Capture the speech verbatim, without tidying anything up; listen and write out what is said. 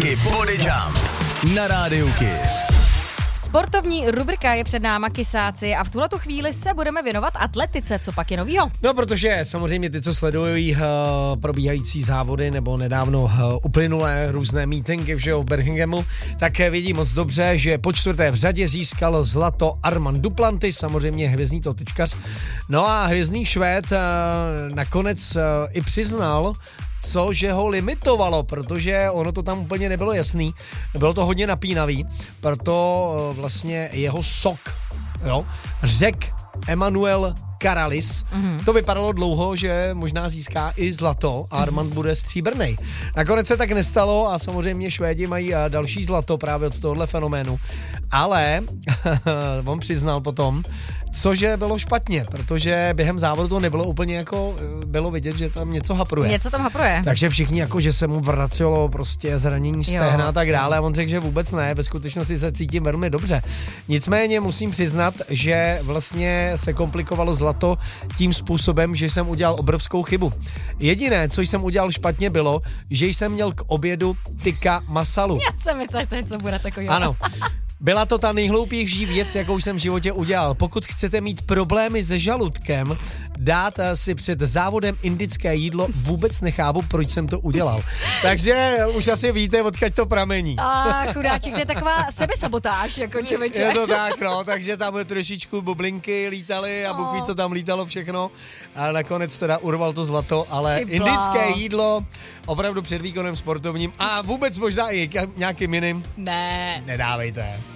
Taky Body Jump na rádiu Kiss. Sportovní rubrika je před náma, kysáci, a v tuhletu chvíli se budeme věnovat atletice. Co pak je novýho? No, protože samozřejmě ty, co sledují uh, probíhající závody nebo nedávno uh, uplynulé různé meetingy že jo, v Birminghamu, tak vidí moc dobře, že po čtvrté v řadě získal zlato Armand Duplantis, samozřejmě hvězdný totičkař. No a hvězdný Švéd uh, nakonec uh, i přiznal, co, že ho limitovalo, protože ono to tam úplně nebylo jasný. Bylo to hodně napínavý, proto vlastně jeho sok, jo, řek Emanuel Karalis. Mm-hmm. To vypadalo dlouho, že možná získá i zlato a Armand mm-hmm. bude stříbrnej. Nakonec se tak nestalo a samozřejmě Švédi mají další zlato právě od tohohle fenoménu. Ale on přiznal potom, cože bylo špatně, protože během závodu to nebylo úplně jako, bylo vidět, že tam něco hapruje. Něco tam hapruje. Takže všichni jako, že se mu vracelo prostě zranění stehna a tak dále a on řekl, že vůbec ne, ve skutečnosti se cítím velmi dobře. Nicméně musím přiznat, že vlastně se komplikovalo zlato tím způsobem, že jsem udělal obrovskou chybu. Jediné, co jsem udělal špatně, bylo, že jsem měl k obědu tikka masalu. Já jsem myslel, že to něco bude takového. Ano. Byla to ta nejhloupější věc, jakou jsem v životě udělal. Pokud chcete mít problémy se žaludkem, dát si před závodem indické jídlo, vůbec nechápu, proč jsem to udělal. Takže už asi víte, odkud to pramení. A chudáček, to je taková sebesabotáž, jako člověče. Je to tak, no, takže tam trošičku bublinky lítaly a Bůh ví, co tam lítalo všechno. A nakonec teda urval to zlato, ale indické jídlo opravdu před výkonem sportovním a vůbec možná i nějakým jiným. Ne. Nedávejte.